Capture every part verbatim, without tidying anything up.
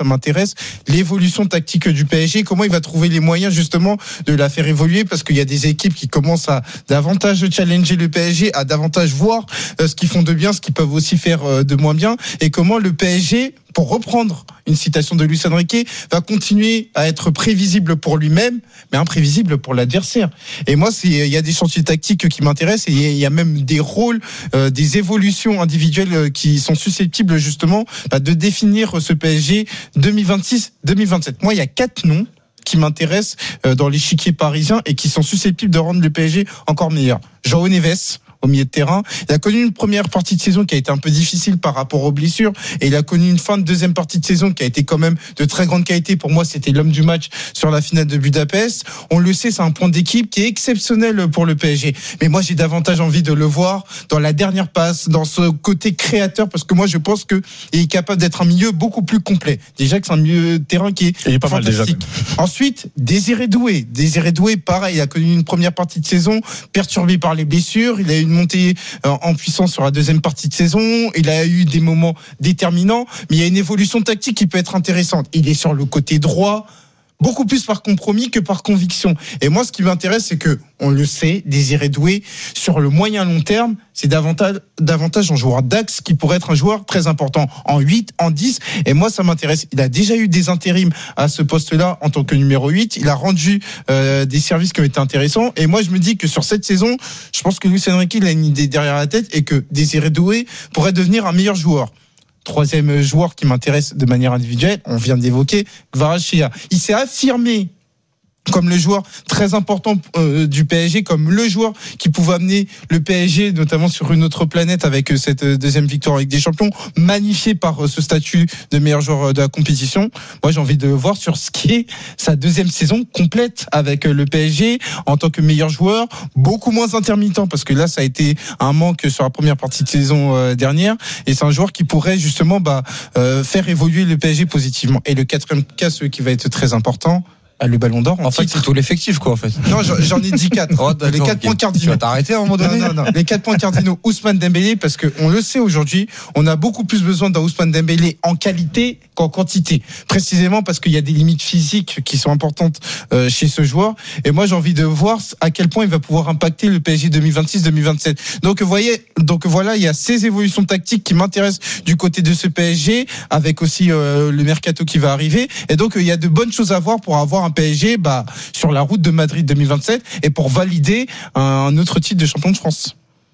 m'intéresse, l'évolution tactique du P S G, comment il va trouver les moyens justement de la faire évoluer, parce qu'il y a des équipes qui commencent à davantage challenger le P S G, à davantage voir euh, ce qu'ils font de bien, ce qu'ils peuvent aussi faire euh, de moins bien, et comment le P S G, pour reprendre une citation de Luis Enrique, va continuer à être prévisible pour lui-même, mais imprévisible pour l'adversaire. Et moi, c'est, il y a des chantiers tactiques qui m'intéressent, et il y a même des rôles, euh, des évolutions individuelles qui sont susceptibles justement bah, de définir ce P S G deux mille vingt-six deux mille vingt-sept. Moi, il y a quatre noms qui m'intéressent euh, dans l'échiquier parisien et qui sont susceptibles de rendre le P S G encore meilleur. João Neves, au milieu de terrain. Il a connu une première partie de saison qui a été un peu difficile par rapport aux blessures, et il a connu une fin de deuxième partie de saison qui a été quand même de très grande qualité. Pour moi, c'était l'homme du match sur la finale de Budapest. On le sait, c'est un point d'équipe qui est exceptionnel pour le P S G. Mais moi, j'ai davantage envie de le voir dans la dernière passe, dans ce côté créateur, parce que moi, je pense qu'il est capable d'être un milieu beaucoup plus complet. Déjà que c'est un milieu de terrain qui est, est pas fantastique. Mal déjà. Ensuite, Désiré Doué. Désiré Doué, pareil, il a connu une première partie de saison perturbée par les blessures. Il a eu une montée en puissance sur la deuxième partie de saison, il a eu des moments déterminants, mais il y a une évolution tactique qui peut être intéressante. Il est sur le côté droit, beaucoup plus par compromis que par conviction. Et moi, ce qui m'intéresse, c'est que, on le sait, Désiré Doué, sur le moyen long terme, c'est davantage, davantage un joueur d'axe qui pourrait être un joueur très important en huit, en dix. Et moi, ça m'intéresse. Il a déjà eu des intérims à ce poste-là en tant que numéro huit. Il a rendu euh, des services qui ont été intéressants. Et moi, je me dis que sur cette saison, je pense que Luis Enrique, il a une idée derrière la tête et que Désiré Doué pourrait devenir un meilleur joueur. Troisième joueur qui m'intéresse de manière individuelle, on vient d'évoquer Kvaratskhelia. Il s'est affirmé comme le joueur très important euh, du P S G, comme le joueur qui pouvait amener le P S G notamment sur une autre planète avec euh, cette euh, deuxième victoire avec des champions, magnifié par euh, ce statut de meilleur joueur euh, de la compétition. Moi, j'ai envie de le voir sur ce qui est sa deuxième saison complète avec euh, le P S G en tant que meilleur joueur, beaucoup moins intermittent, parce que là, ça a été un manque sur la première partie de saison euh, dernière, et c'est un joueur qui pourrait justement bah, euh, faire évoluer le P S G positivement. Et le quatrième cas, celui qui va être très important, le Ballon d'Or. En, en fait, c'est tout l'effectif, quoi, en fait. Non, j'en ai dit quatre. Oh, les quatre okay. points cardinaux. Tu vas t'arrêter à un moment donné. Non, non, non. Les quatre points cardinaux. Ousmane Dembélé, parce que on le sait aujourd'hui, on a beaucoup plus besoin d'un Ousmane Dembélé en qualité qu'en quantité. Précisément parce qu'il y a des limites physiques qui sont importantes euh, chez ce joueur. Et moi, j'ai envie de voir à quel point il va pouvoir impacter le P S G deux mille vingt-six deux mille vingt-sept. Donc, vous voyez, donc voilà, il y a ces évolutions tactiques qui m'intéressent du côté de ce P S G, avec aussi euh, le mercato qui va arriver. Et donc, il y a de bonnes choses à voir pour avoir un P S G bah, sur la route de Madrid deux mille vingt-sept et pour valider un autre titre de champion de France.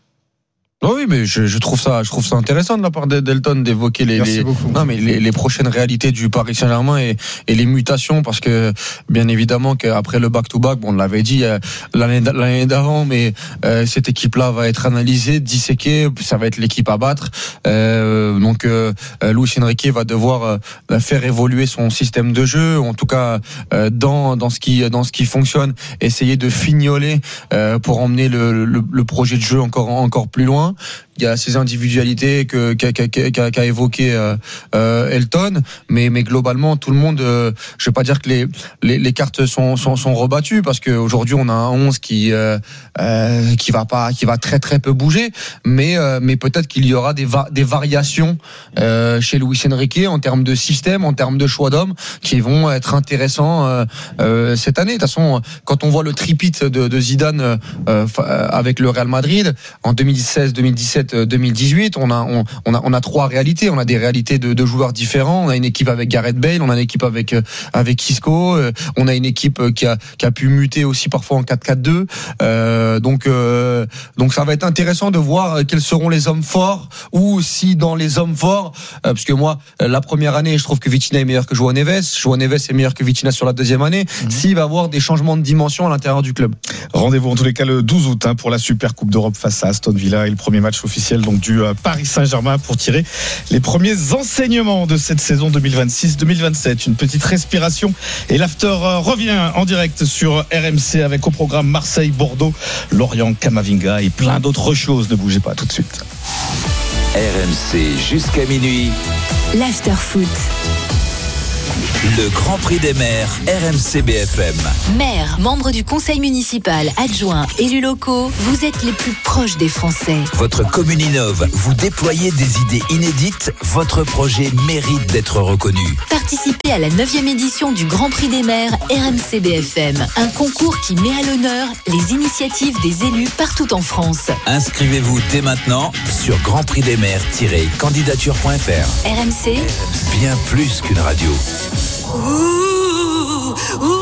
Oh oui, mais je, je trouve ça, je trouve ça intéressant de la part d'Elton d'évoquer les, les, non, mais les, les prochaines réalités du Paris Saint-Germain et, et les mutations, parce que bien évidemment qu'après le back-to-back, bon, on l'avait dit euh, l'année, l'année d'avant, mais euh, cette équipe-là va être analysée, disséquée, ça va être l'équipe à battre. Euh, donc, euh, Luis Enrique va devoir euh, faire évoluer son système de jeu, en tout cas euh, dans dans ce qui dans ce qui fonctionne, essayer de fignoler euh, pour emmener le, le, le projet de jeu encore encore plus loin. Il y a ces individualités que qu'a, qu'a, qu'a, qu'a évoqué euh, euh, Elton, mais mais globalement tout le monde, euh, je vais pas dire que les les, les cartes sont, sont sont rebattues, parce qu'aujourd'hui on a un onze qui euh, euh, qui va pas qui va très très peu bouger, mais euh, mais peut-être qu'il y aura des va, des variations euh, chez Luis Enrique en termes de système, en termes de choix d'hommes, qui vont être intéressants euh, euh, cette année. De toute façon, quand on voit le tripit de, de Zidane euh, avec le Real Madrid en deux mille seize, deux mille dix-sept, deux mille dix-huit, on a on, on a on a trois réalités. On a des réalités de, de joueurs différents. On a une équipe avec Gareth Bale, on a une équipe avec avec Isco, on a une équipe qui a qui a pu muter aussi parfois en quatre quatre deux. Euh, donc euh, donc ça va être intéressant de voir quels seront les hommes forts, ou si dans les hommes forts, euh, parce que moi la première année, je trouve que Vitinha est meilleur que João Neves. João Neves est meilleur que Vitinha sur la deuxième année. Mmh. S'il va y avoir des changements de dimension à l'intérieur du club. Rendez-vous en tous les cas le douze août hein, pour la Super Coupe d'Europe face à Aston Villa, et le premier match officiel donc du euh, Paris Saint-Germain pour tirer les premiers enseignements de cette saison deux mille vingt-six deux mille vingt-sept. Une petite respiration et l'after euh, revient en direct sur R M C avec au programme Marseille, Bordeaux, Lorient, Camavinga et plein d'autres choses. Ne bougez pas, tout de suite. R M C jusqu'à minuit. L'after foot. Le Grand Prix des maires, R M C B F M. Maires, membres du conseil municipal, adjoints, élus locaux, vous êtes les plus proches des Français. Votre commune innove, vous déployez des idées inédites, votre projet mérite d'être reconnu. Participez à la neuvième édition du Grand Prix des maires R M C B F M, un concours qui met à l'honneur les initiatives des élus partout en France. Inscrivez-vous dès maintenant sur grand prix des maires tiret candidature point f r. R M C, bien plus qu'une radio. Ouh, ouh.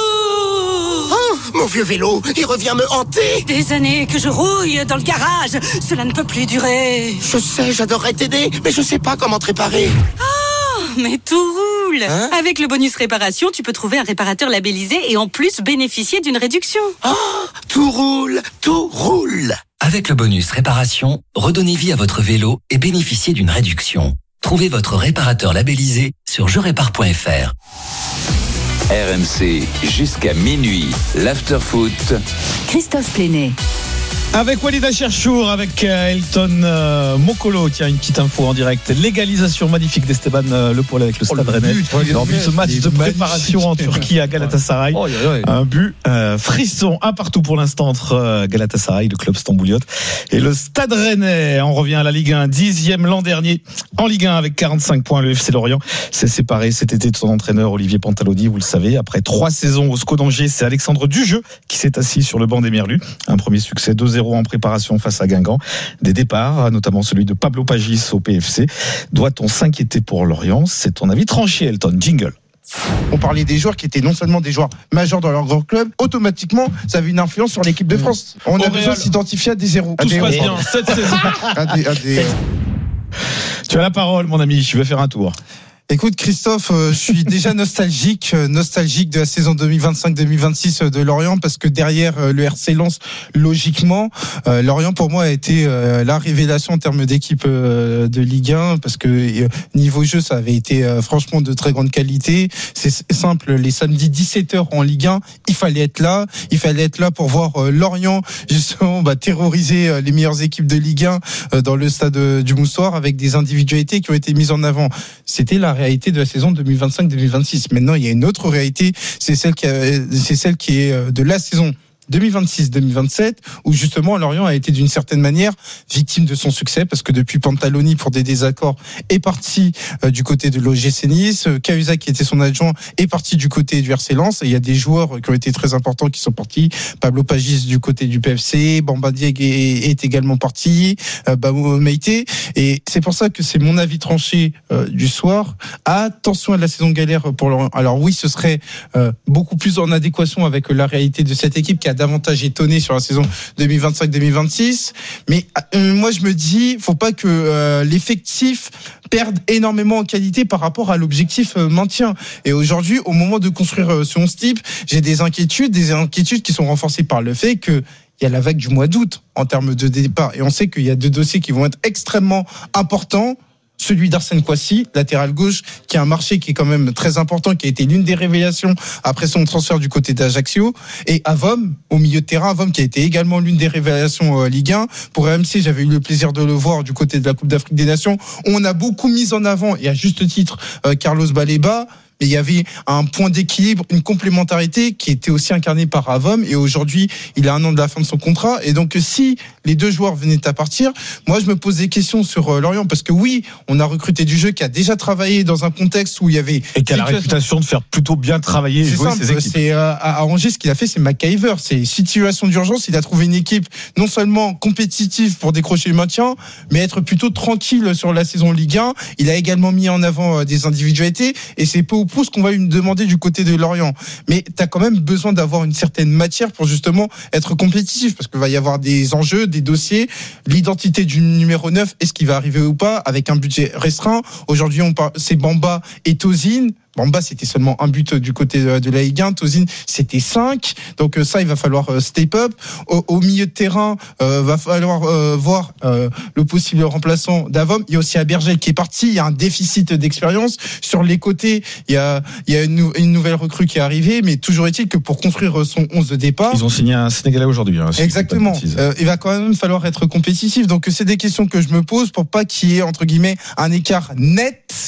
Oh, mon vieux vélo, il revient me hanter. Des années que je rouille dans le garage, cela ne peut plus durer. Je sais, j'adorerais t'aider, mais je sais pas comment te réparer. Oh, mais tout roule. Hein? Avec le bonus réparation, tu peux trouver un réparateur labellisé et en plus bénéficier d'une réduction. Oh, tout roule, tout roule. Avec le bonus réparation, redonnez vie à votre vélo et bénéficiez d'une réduction. Trouvez votre réparateur labellisé sur je répare point f r. R M C, jusqu'à minuit, l'afterfoot. Christophe Plénet. Avec Walid Acharchour, avec Elton euh, Mokolo, tiens, une petite info en direct. Légalisation magnifique d'Esteban euh, Le Poel avec le Stade oh, Rennais. Lors de ce match de préparation en Turquie à Galatasaray. Oh, oh, oh. Un but euh, frisson, un partout pour l'instant entre euh, Galatasaray, le club stambouliote, et le Stade Rennais. On revient à la Ligue un, dixième l'an dernier en Ligue un avec quarante-cinq points. Le F C Lorient s'est séparé cet été de son entraîneur Olivier Pantaloni, vous le savez. Après trois saisons au S C O d'Angers, c'est Alexandre Dujeu qui s'est assis sur le banc des Merlus. Un premier succès deux zéro en préparation face à Guingamp. Des départs, notamment celui de Pablo Pagis au P F C. Doit-on s'inquiéter pour Lorient? C'est ton avis tranché, Elton. Jingle. On parlait des joueurs qui étaient non seulement des joueurs majeurs dans leur grand club, automatiquement, ça avait une influence sur l'équipe de France. On a besoin de s'identifier à des zéros. Tout se passe bien, cette saison. À des, à des... Tu as la parole, mon ami, je vais faire un tour. Écoute Christophe, euh, je suis déjà nostalgique, euh, nostalgique de la saison deux mille vingt-cinq deux mille vingt-six de Lorient parce que derrière euh, le R C Lens, logiquement, euh, Lorient pour moi a été euh, la révélation en termes d'équipe euh, de Ligue un parce que euh, niveau jeu ça avait été euh, franchement de très grande qualité. C'est simple, les samedis dix-sept heures en Ligue un, il fallait être là, il fallait être là pour voir euh, Lorient justement bah, terroriser euh, les meilleures équipes de Ligue un euh, dans le stade euh, du Moustoir avec des individualités qui ont été mises en avant. C'était la réalité de la saison deux mille vingt-cinq deux mille vingt-six. Maintenant, il y a une autre réalité, c'est celle qui, a, c'est celle qui est de la saison deux mille vingt-six deux mille vingt-sept, où justement Lorient a été d'une certaine manière victime de son succès, parce que depuis Pantaloni, pour des désaccords, est parti euh, du côté de l'O G C Nice. Cahuzac, qui était son adjoint, est parti du côté du R C Lens. Et il y a des joueurs qui ont été très importants qui sont partis. Pablo Pagis du côté du P F C, Bamba Dieng est, est également parti, euh, Bamou Meïté. Et c'est pour ça que c'est mon avis tranché euh, du soir. Attention à la saison galère pour Lorient. Alors oui, ce serait euh, beaucoup plus en adéquation avec la réalité de cette équipe qui a davantage étonné sur la saison deux mille vingt-cinq deux mille vingt-six, mais euh, moi je me dis faut pas que euh, l'effectif perde énormément en qualité par rapport à l'objectif euh, maintien. Et aujourd'hui, au moment de construire euh, ce onze type, j'ai des inquiétudes, des inquiétudes qui sont renforcées par le fait que il y a la vague du mois d'août en termes de départ, et on sait qu'il y a deux dossiers qui vont être extrêmement importants. Celui d'Arsène Kouassi, latéral gauche, qui a un marché qui est quand même très important, qui a été l'une des révélations après son transfert du côté d'Ajaccio, et Avom, au milieu de terrain, Avom qui a été également l'une des révélations euh, Ligue un. Pour R M C, j'avais eu le plaisir de le voir du côté de la Coupe d'Afrique des Nations. On a beaucoup mis en avant, et à juste titre, euh, Carlos Baleba. Mais il y avait un point d'équilibre, une complémentarité qui était aussi incarnée par Avom, et aujourd'hui, il a un an de la fin de son contrat. Et donc, si les deux joueurs venaient à partir, moi, je me pose des questions sur euh, Lorient, parce que oui, on a recruté du jeu qui a déjà travaillé dans un contexte où il y avait... Et qui a la réputation de faire plutôt bien travailler et jouer simple, ses équipes. C'est, euh, à Angers, ce qu'il a fait, c'est MacGyver. C'est situation d'urgence. Il a trouvé une équipe non seulement compétitive pour décrocher le maintien, mais être plutôt tranquille sur la saison Ligue un. Il a également mis en avant euh, des individualités, et c'est peu ou ce qu'on va lui demander du côté de Lorient. Mais tu as quand même besoin d'avoir une certaine matière pour justement être compétitif, parce qu'il va y avoir des enjeux, des dossiers, l'identité du numéro neuf, est-ce qu'il va arriver ou pas, avec un budget restreint. Aujourd'hui, on parle, c'est Bamba et Tozin. Bamba, c'était seulement un but du côté de la Ligue un. Tozin, c'était cinq. Donc ça, il va falloir step up. Au, au milieu de terrain, euh, va falloir euh, voir euh, le possible remplaçant d'Avom. Il y a aussi Abergel qui est parti. Il y a un déficit d'expérience. Sur les côtés, il y a, il y a une, une nouvelle recrue qui est arrivée. Mais toujours est-il que pour construire son onze de départ... Ils ont signé un Sénégalais aujourd'hui. Hein, si exactement. Euh, il va quand même falloir être compétitif. Donc c'est des questions que je me pose pour pas qu'il y ait, entre guillemets, un écart net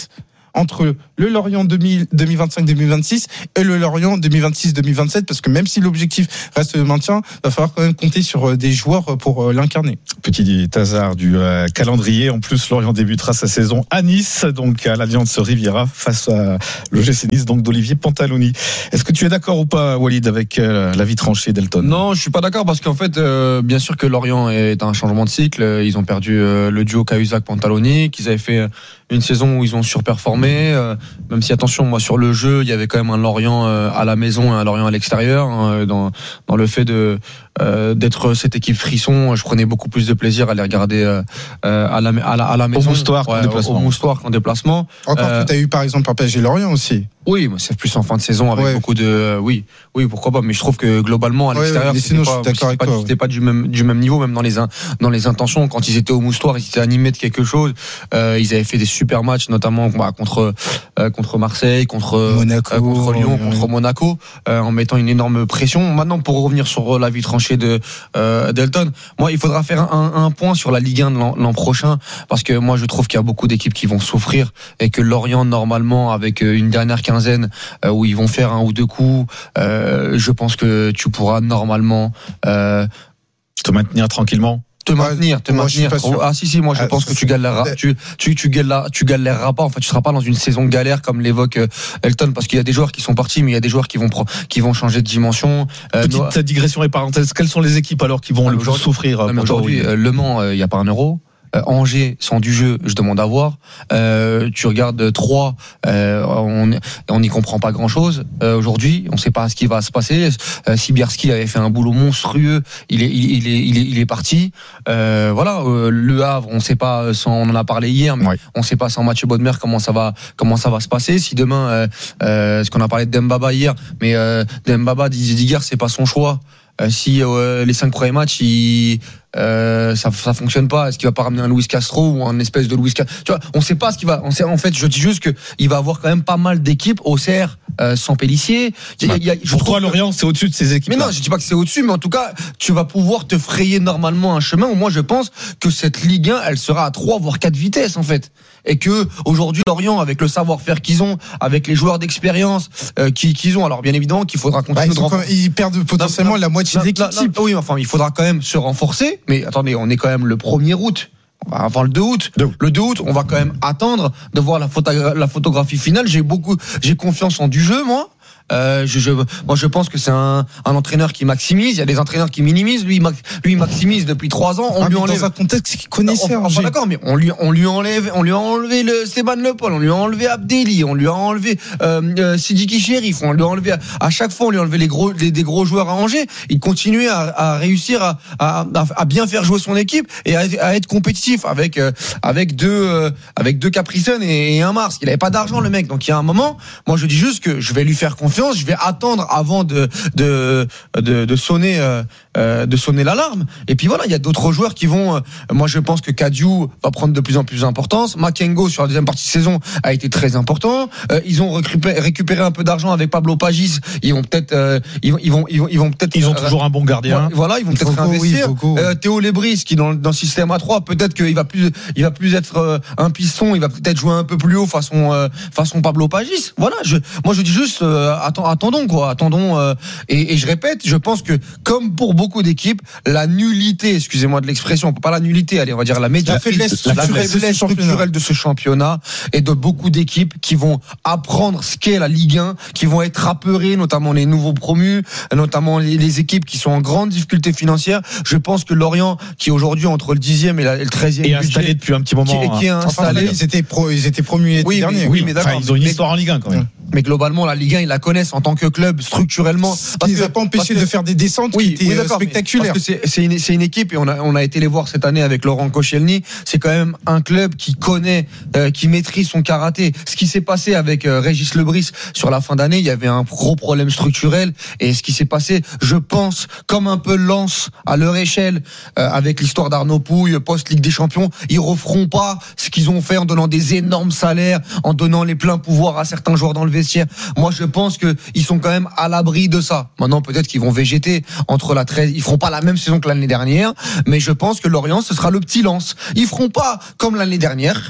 entre le Lorient deux mille vingt-cinq deux mille vingt-six et le Lorient deux mille vingt-six deux mille vingt-sept, parce que même si l'objectif reste le maintien, il va falloir quand même compter sur des joueurs pour l'incarner. Petit hasard du euh, calendrier. En plus, Lorient débutera sa saison à Nice, donc à l'Allianz Riviera, face à l'O G C Nice, donc d'Olivier Pantaloni. Est-ce que tu es d'accord ou pas, Walid, avec euh, l'avis tranché d'Elton? Non, je suis pas d'accord, parce qu'en fait, euh, bien sûr que Lorient est un changement de cycle. Ils ont perdu euh, le duo Cahuzac-Pantaloni, qu'ils avaient fait une saison où ils ont surperformé, euh, même si, attention, moi sur le jeu, il y avait quand même un Lorient euh, à la maison et un Lorient à l'extérieur, hein, dans, dans le fait de euh, d'être cette équipe frisson. Je prenais beaucoup plus de plaisir à les regarder euh, à, la, à, la, à la maison. Au moustoir qu'en ouais, déplacement. Au moustoir qu'en déplacement. Encore euh, que tu as eu par exemple un P S G Lorient aussi. Oui, mais c'est plus en fin de saison avec ouais. beaucoup de euh, oui, oui, pourquoi pas, mais je trouve que globalement à l'extérieur, ouais, c'était pas, c'était pas, c'était pas du même du même niveau, même dans les dans les intentions. Quand ils étaient au moustoir, ils étaient animés de quelque chose. Euh, ils avaient fait des super matchs, notamment bah, contre euh, contre Marseille, contre Monaco, euh, contre Lyon, ouais. contre Monaco, euh, en mettant une énorme pression. Maintenant, pour revenir sur l'avis tranché de euh, d'Elton, moi, il faudra faire un, un point sur la Ligue un de l'an, l'an prochain, parce que moi, je trouve qu'il y a beaucoup d'équipes qui vont souffrir et que Lorient, normalement, avec une dernière quinzaine euh, où ils vont faire un ou deux coups, euh, je pense que tu pourras normalement euh, te maintenir tranquillement. Te maintenir, te moi, maintenir. Ah si si, moi je ah, pense que tu galéreras, tu tu tu galéreras, tu galéreras pas. En fait, tu seras pas dans une saison galère comme l'évoque Elton, parce qu'il y a des joueurs qui sont partis, mais il y a des joueurs qui vont qui vont changer de dimension. Petite euh, digression et parenthèse. Quelles sont les équipes alors qui vont ah, le plus souffrir? Non, aujourd'hui, euh, Le Mans, il euh, y a pas un euro. Euh, Angers sans du jeu, je demande à voir. Euh, tu regardes Troyes, euh, on on n'y comprend pas grand chose euh, aujourd'hui. On ne sait pas ce qui va se passer. Euh, Sibierski avait fait un boulot monstrueux. Il est il, il est il est il est parti. Euh, voilà. Euh, Le Havre, on ne sait pas. Sans, on en a parlé hier, mais ouais. on ne sait pas sans Mathieu Bodmer comment ça va comment ça va se passer. Si demain, euh, euh, ce qu'on a parlé de Dembaba hier, mais euh, Dembaba, Didier Digger, c'est pas son choix. Euh, si euh, les cinq premiers matchs, il, euh, ça ça fonctionne pas, est-ce qu'il va pas ramener un Luis Castro ou un espèce de Luis Castro? Tu vois, on sait pas ce qu'il va. On sait, en fait, je dis juste que il va avoir quand même pas mal d'équipes. Au C R, euh, sans Pélissier. Il y a, il y a, je Pour toi, Lorient, c'est au-dessus de ces équipes. Mais non, je dis pas que c'est au-dessus, mais en tout cas, tu vas pouvoir te frayer normalement un chemin où moi je pense que cette Ligue un, elle sera à trois voire quatre vitesses en fait. Et que aujourd'hui Lorient, avec le savoir-faire qu'ils ont, avec les joueurs d'expérience euh, qu'ils, qu'ils ont, alors bien évidemment qu'il faudra continuer bah, ils, de renforcer. Ils perdent potentiellement non, la moitié de l'équipe. Oui, enfin, il faudra quand même se renforcer. Mais attendez, on est quand même le premier août. Avant le deux août, le deux août, on va quand même attendre de voir la, photo- la photographie finale. J'ai beaucoup, j'ai confiance en du jeu, moi. Euh, je, je, moi, je pense que c'est un, un entraîneur qui maximise. Il y a des entraîneurs qui minimisent. Lui, lui, il maximise depuis trois ans. On ah, lui enlève. Dans un contexte qu'il connaissait. On, enfin, d'accord, mais on lui, on lui enlève, on lui a enlevé le Stéban Le Paul, on lui a enlevé Abdelli, on lui a enlevé euh, euh, Sidiki Chérif, on lui a enlevé à, à chaque fois, on lui a enlevé les gros, les, des gros joueurs à Angers. Il continuait à, à réussir à, à, à bien faire jouer son équipe et à, à être compétitif avec, euh, avec deux, euh, avec deux Capricen et, et un Mars. Il avait pas d'argent, le mec. Donc il y a un moment, moi je dis juste que je vais lui faire confiance, je vais attendre avant de de de, de sonner euh, de sonner l'alarme. Et puis voilà, il y a d'autres joueurs qui vont. Euh, moi, je pense que Kadiou va prendre de plus en plus d'importance. Makengo sur la deuxième partie de saison a été très important. Euh, ils ont récupéré, récupéré un peu d'argent avec Pablo Pagis. Ils vont peut-être, euh, ils vont, ils vont, ils vont, ils vont peut-être. Ils ont euh, toujours un bon gardien. Voilà, ils vont peut-être go, investir. Oui, go, euh, Théo Lebris qui dans dans le système A trois, peut-être qu'il va plus, il va plus être euh, un piston. Il va peut-être jouer un peu plus haut façon euh, façon Pablo Pagis. Voilà. Je, moi, je dis juste, euh, attend, attendons quoi, attendons. Euh, et, et je répète, je pense que comme pour beaucoup d'équipes, la nullité, excusez-moi de l'expression, pas la nullité, allez, on va dire la médiocrité, la faiblesse, la faiblesse structurelle de ce championnat et de beaucoup d'équipes qui vont apprendre ce qu'est la Ligue un, qui vont être apeurées, notamment les nouveaux promus, notamment les, les équipes qui sont en grande difficulté financière. Je pense que Lorient, qui est aujourd'hui entre le dixième et, la, et le treizième, est installé depuis un petit moment, qui, qui est installé, enfin, ils étaient pro, ils étaient promus l'été oui, dernier. Mais, oui, mais d'accord, enfin, ils ont une mais, histoire en Ligue un quand même. Mais globalement, la Ligue un, ils la connaissent en tant que club structurellement. Ce qui les a pas empêchés de faire des descentes oui, qui étaient oui, spectaculaires. Parce que c'est, c'est, une, c'est une équipe, et on a, on a été les voir cette année avec Laurent Koscielny, c'est quand même un club qui connaît, euh, qui maîtrise son karaté. Ce qui s'est passé avec euh, Régis Lebris sur la fin d'année, il y avait un gros problème structurel. Et ce qui s'est passé, je pense, comme un peu Lens à leur échelle, euh, avec l'histoire d'Arnaud Pouille, post-Ligue des Champions, ils referont pas ce qu'ils ont fait en donnant des énormes salaires, en donnant les pleins pouvoirs à certains joueurs dans le vestiaire. Moi, je pense que ils sont quand même à l'abri de ça. Maintenant, peut-être qu'ils vont végéter entre la treize. Ils feront pas la même saison que l'année dernière, mais je pense que Lorient, ce sera le petit Lens. Ils feront pas comme l'année dernière.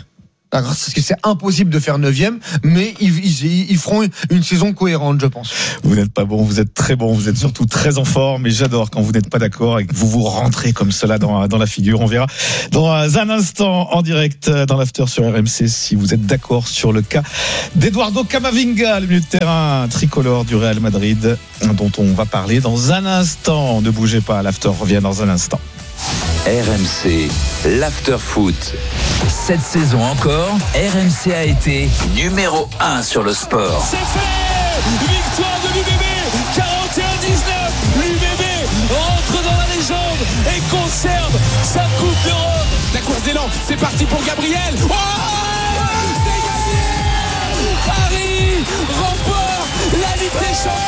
parce que c'est impossible de faire neuvième, mais ils, ils, ils feront une saison cohérente, je pense. Vous n'êtes pas bon, vous êtes très bon, vous êtes surtout très en forme, et j'adore quand vous n'êtes pas d'accord et que vous vous rentrez comme cela dans, dans la figure. On verra dans un instant en direct dans l'after sur R M C si vous êtes d'accord sur le cas d'Eduardo Camavinga, le milieu de terrain tricolore du Real Madrid, dont on va parler dans un instant. Ne bougez pas, l'after revient dans un instant. R M C, l'after foot. Cette saison encore, R M C a été numéro un sur le sport. C'est fait! Victoire de l'U B B, quarante et un dix-neuf. L'U B B rentre dans la légende et conserve sa Coupe d'Europe. La course d'élan, c'est parti pour Gabriel. Oh, c'est gagné! Paris remporte la Ligue des Champions.